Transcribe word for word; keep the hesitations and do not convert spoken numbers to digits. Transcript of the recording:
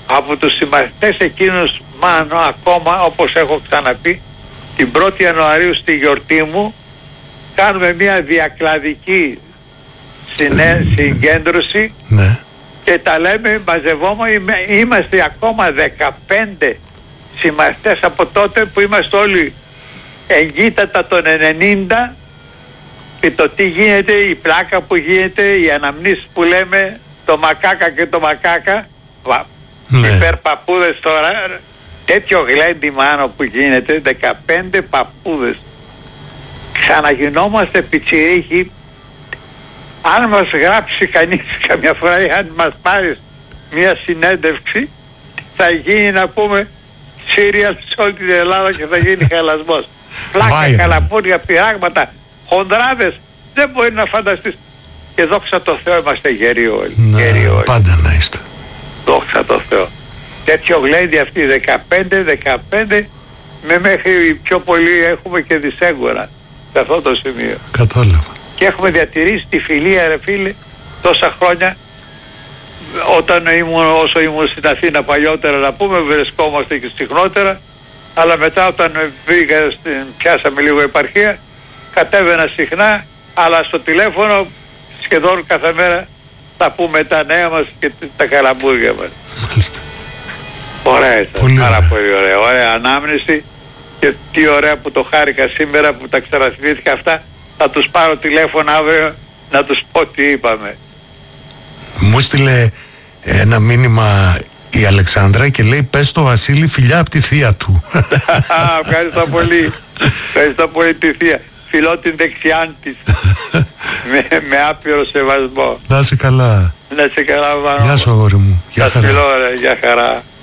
από τους συμμαθητές εκείνους, Μάνο, ακόμα όπως έχω ξαναπεί, την πρώτη Ιανουαρίου στη γιορτή μου κάνουμε μια διακλαδική συνέ, συγκέντρωση, ναι. Και τα λέμε, μαζευόμαστε, είμαστε ακόμα δεκαπέντε συμμαθητές από τότε που είμαστε όλοι εγκύτατα των ενενήντα, και το τι γίνεται, η πλάκα που γίνεται, οι αναμνήσεις που λέμε, το μακάκα και το μακάκα, ναι. Υπερπαππούδες τώρα, τέτοιο γλέντι Μάνο που γίνεται, δεκαπέντε παππούδες. Ξαναγινόμαστε πιτσιρίκοι. Αν μας γράψει κανείς καμιά φορά ή αν μας πάρει μια συνέντευξη, θα γίνει, να πούμε, σύριαλ σε όλη την Ελλάδα και θα γίνει χαλασμός. Πλάκα, καλαμπούρια, πειράγματα, χοντράδες, δεν μπορεί να φανταστείς. Και δόξα τω Θεώ είμαστε γεροί όλοι. Να, γεροί όλοι. Πάντα να είστε. Δόξα τω Θεώ. Τέτοιο γλέντι αυτοί δεκαπέντε δεκαπέντε, με μέχρι πιο πολύ έχουμε και δισέγγωρα σε αυτό το σημείο. Κατάλαβα. Και έχουμε διατηρήσει τη φιλία, ρε φίλε, τόσα χρόνια. Όταν ήμουν, όσο ήμουν στην Αθήνα παλιότερα, να πούμε, βρισκόμαστε και συχνότερα, αλλά μετά όταν πήγα, στην, πιάσαμε λίγο επαρχία, κατέβαινα συχνά, αλλά στο τηλέφωνο σχεδόν κάθε μέρα θα πούμε τα νέα μας και τα καλαμπούρια μας. Μάλιστα. Ωραία ήταν, πολύ πάρα ωραία. πολύ ωραία, ωραία ανάμνηση, και τι ωραία που το χάρηκα σήμερα που τα ξαναθυμήθηκα αυτά. Θα τους πάρω τηλέφωνο αύριο να τους πω τι είπαμε. Μου στείλε ένα μήνυμα η Αλεξάνδρα και λέει, πες το Βασίλη φιλιά από τη θεία του. Ευχαριστώ πολύ. Ευχαριστώ πολύ τη θεία. Φιλώ την δεξιά της. με, με άπειρο σεβασμό. Να είσαι καλά. Να είσαι καλά, Βάνο. Γεια σου αγόρι μου. Γεια χαρά. Φιλώ, ρε, για χαρά.